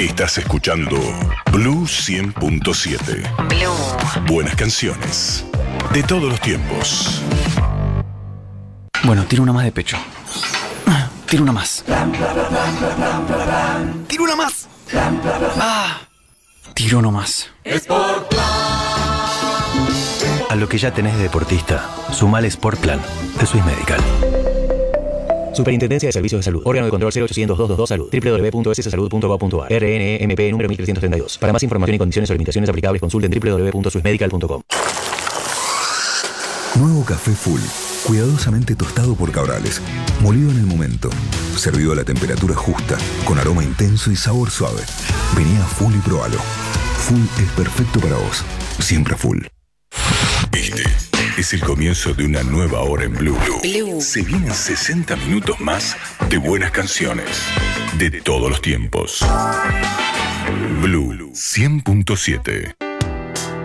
Estás escuchando Blue 100.7. Blue. Buenas canciones de todos los tiempos. Bueno, tiro una más de pecho. Tiro una más. Tiro una más. Tiro uno más. A lo que ya tenés de deportista, sumale Sportplan de Swiss Medical. Superintendencia de Servicios de Salud. Órgano de control 0800-222 Salud. www.sssalud.gov.ar. RNMP número 1332. Para más información y condiciones o limitaciones aplicables, consulten www.swissmedical.com. Nuevo café Full. Cuidadosamente tostado por Cabrales. Molido en el momento. Servido a la temperatura justa. Con aroma intenso y sabor suave. Vení a Full y probalo. Full es perfecto para vos. Siempre Full. Este es el comienzo de una nueva hora en Blue. Blue. Se vienen 60 minutos más de buenas canciones de todos los tiempos. Blue 100.7.